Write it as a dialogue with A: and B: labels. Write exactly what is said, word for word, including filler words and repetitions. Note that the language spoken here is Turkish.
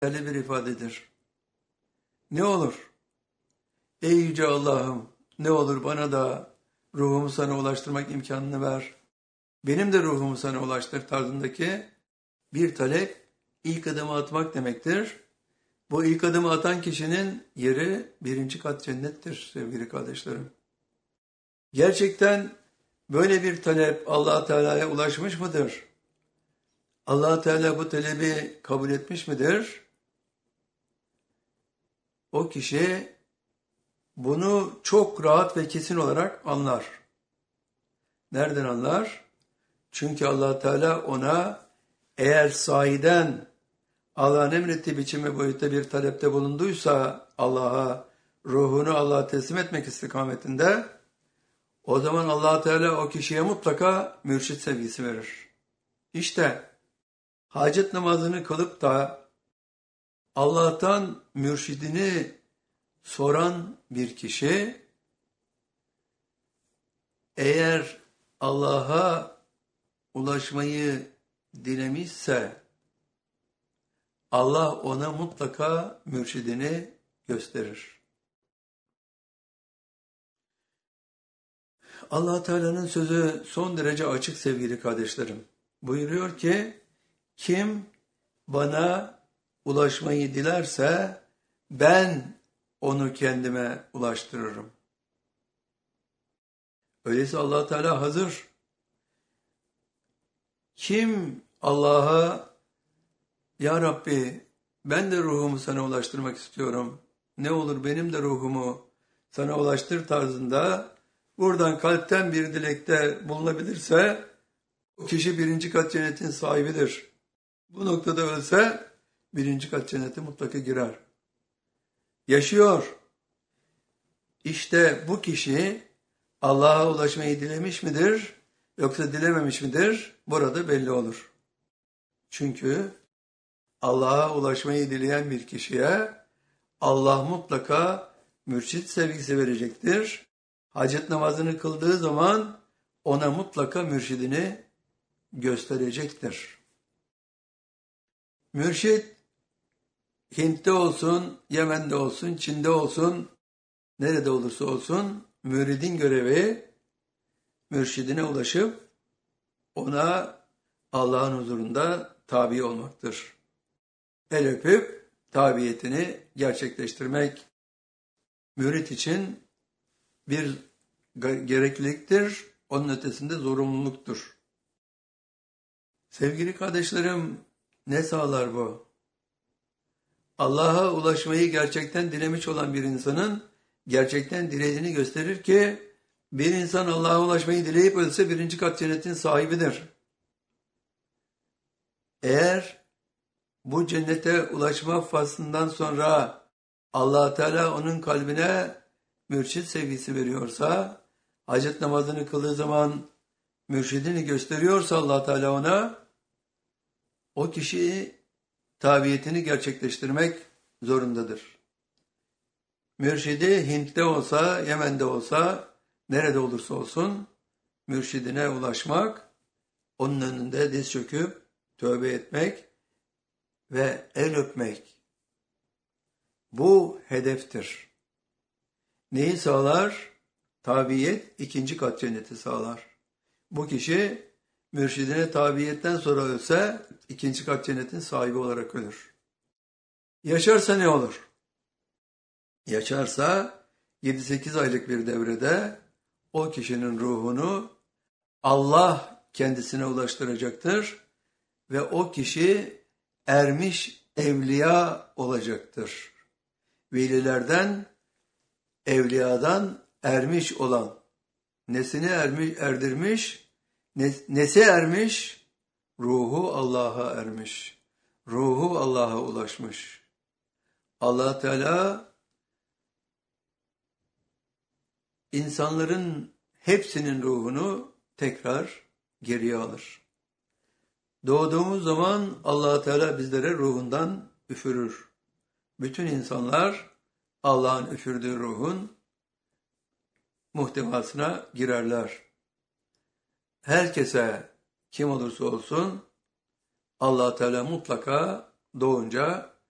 A: değerli bir ifadedir. Ne olur? Ey Yüce Allah'ım, ne olur bana da ruhumu sana ulaştırmak imkanını ver. Benim de ruhumu sana ulaştır tarzındaki bir talep ilk adımı atmak demektir. Bu ilk adımı atan kişinin yeri birinci kat cennettir sevgili kardeşlerim. Gerçekten böyle bir talep Allah Teala'ya ulaşmış mıdır? Allah Teala bu talebi kabul etmiş midir? O kişi bunu çok rahat ve kesin olarak anlar. Nereden anlar? Çünkü Allah Teala ona eğer sahiden Allah'ın emrettiği biçimi boyutta bir talepte bulunduysa Allah'a, ruhunu Allah'a teslim etmek istikametinde, o zaman Allah Teala o kişiye mutlaka mürşit sevgisi verir. İşte hacet namazını kılıp da Allah'tan mürşidini soran bir kişi, eğer Allah'a ulaşmayı dilemişse, Allah ona mutlaka mürşidini gösterir. Allah Teala'nın sözü son derece açık sevgili kardeşlerim. Buyuruyor ki, kim bana ulaşmayı dilerse ben onu kendime ulaştırırım. Öyleyse Allah Teala hazır. Kim Allah'a Ya Rabbi ben de ruhumu sana ulaştırmak istiyorum. Ne olur benim de ruhumu sana ulaştır tarzında buradan kalpten bir dilekte bulunabilirse o kişi birinci kat cennetin sahibidir. Bu noktada ölse birinci kat cennete mutlaka girer. Yaşıyor. İşte bu kişi Allah'a ulaşmayı dilemiş midir yoksa dilememiş midir? Burada belli olur. Çünkü Allah'a ulaşmayı dileyen bir kişiye Allah mutlaka mürşit sevgisi verecektir. Hacet namazını kıldığı zaman ona mutlaka mürşidini gösterecektir. Mürşit Hint'te olsun, Yemen'de olsun, Çin'de olsun, nerede olursa olsun müridin görevi mürşidine ulaşıp ona Allah'ın huzurunda tabi olmaktır. El öpüp tabiyetini gerçekleştirmek mürit için bir gerekliliktir, onun ötesinde zorunluluktur. Sevgili kardeşlerim, ne sağlar bu? Allah'a ulaşmayı gerçekten dilemiş olan bir insanın gerçekten dilediğini gösterir ki bir insan Allah'a ulaşmayı dileyip ölse birinci kat cennetin sahibidir. Eğer bu cennete ulaşma faslından sonra Allah Teala onun kalbine mürşid sevgisi veriyorsa, hacet namazını kıldığı zaman mürşidini gösteriyorsa Allah Teala ona, o kişi tabiyetini gerçekleştirmek zorundadır. Mürşidi Hint'te olsa, Yemen'de olsa, nerede olursa olsun mürşidine ulaşmak, onun önünde diz çöküp tövbe etmek ve el öpmek. Bu hedeftir. Neyi sağlar? Tabiyet ikinci kat cenneti sağlar. Bu kişi mürşidine tabiyetten sonra ölse ikinci kat cennetin sahibi olarak ölür. Yaşarsa ne olur? Yaşarsa yedi sekiz aylık bir devrede o kişinin ruhunu Allah kendisine ulaştıracaktır ve o kişi ermiş evliya olacaktır. Velilerden, evliyadan ermiş olan, nesini ermiş, erdirmiş, nesi ermiş? Ruhu Allah'a ermiş. Ruhu Allah'a ulaşmış. Allah Teala insanların hepsinin ruhunu tekrar geriye alır. Doğduğumuz zaman Allah Teala bizlere ruhundan üfürür. Bütün insanlar Allah'ın üfürdüğü ruhun muhtevasına girerler. Herkese kim olursa olsun Allah Teala mutlaka doğunca